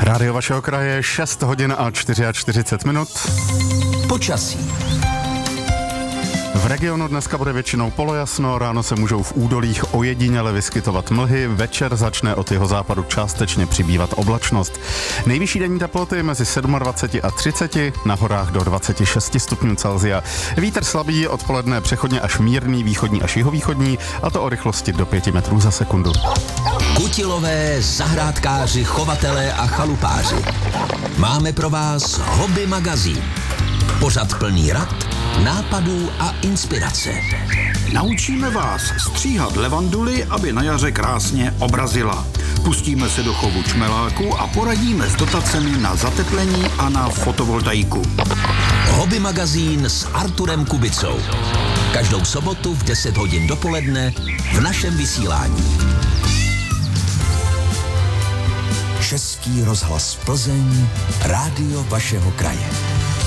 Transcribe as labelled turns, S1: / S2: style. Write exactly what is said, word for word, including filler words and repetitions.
S1: Rádio vašeho kraje, šest hodin a čtyřicet čtyři minut.
S2: Počasí.
S1: V regionu dneska bude většinou polojasno, ráno se můžou v údolích ojediněle vyskytovat mlhy, večer začne od jeho západu částečně přibývat oblačnost. Nejvyšší denní teploty mezi dvacet sedm a třicet, na horách do dvacet šest stupňů Celsia. Vítr slabý, odpoledne přechodně až mírný, východní až jihovýchodní, a to o rychlosti do pěti metrů za sekundu.
S2: Kutilové, zahrádkáři, chovatelé a chalupáři. Máme pro vás Hobby magazín. Pořad plný rad, nápadů a inspirace.
S3: Naučíme vás stříhat levanduly, aby na jaře krásně obrazila. Pustíme se do chovu čmeláků a poradíme s dotacemi na zateplení a na fotovoltaiku.
S2: Hobby magazín s Arturem Kubicou. Každou sobotu v deset hodin dopoledne v našem vysílání. Český rozhlas Plzeň, rádio vašeho kraje.